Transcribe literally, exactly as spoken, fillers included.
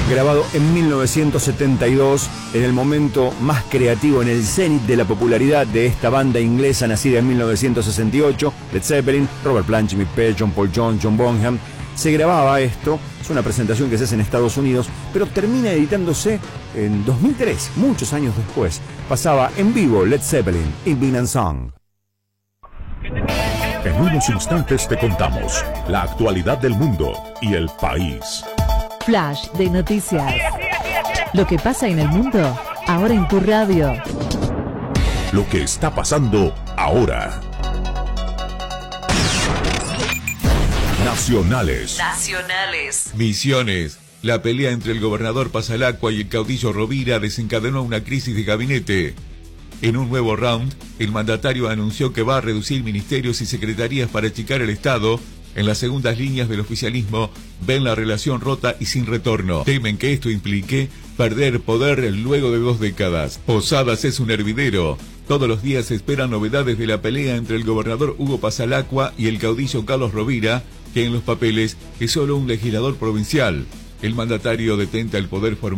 grabado en mil novecientos setenta y dos, en el momento más creativo, en el cenit de la popularidad de esta banda inglesa nacida en mil novecientos sesenta y ocho, Led Zeppelin, Robert Plant, Jimmy Page, John Paul Jones, John Bonham. Se grababa esto, es una presentación que se hace en Estados Unidos, pero termina editándose en dos mil tres, muchos años después. Pasaba en vivo Led Zeppelin, Evening and Song. En unos instantes te contamos la actualidad del mundo y el país. Flash de noticias. Lo que pasa en el mundo, ahora en tu radio. Lo que está pasando ahora. Nacionales. Nacionales. Misiones. La pelea entre el gobernador Pasalacqua y el caudillo Rovira desencadenó una crisis de gabinete. En un nuevo round, el mandatario anunció que va a reducir ministerios y secretarías para achicar el Estado. En las segundas líneas del oficialismo ven la relación rota y sin retorno. Temen que esto implique perder poder luego de dos décadas. Posadas es un hervidero. Todos los días se esperan novedades de la pelea entre el gobernador Hugo Pasalacqua y el caudillo Carlos Rovira, que en los papeles es solo un legislador provincial. El mandatario detenta el poder formal